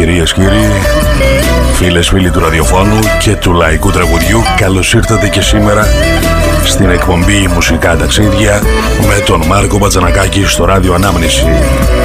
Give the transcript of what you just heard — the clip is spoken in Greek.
Κυρίες, κύριοι, φίλες, φίλοι του ραδιοφώνου και του λαϊκού τραγουδιού, καλώς ήρθατε και σήμερα στην εκπομπή Μουσικά Ταξίδια με τον Μάρκο Μπατζανακάκη στο Ράδιο Ανάμνηση.